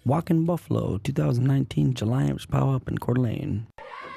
Walking Buffalo 2019 July Amps Power Up in Coeur d'Alene.